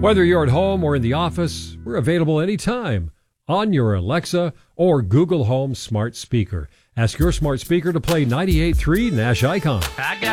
Whether you're at home or in the office, we're available anytime on your Alexa or Google Home smart speaker. Ask your smart speaker to play 98.3 Nash Icon.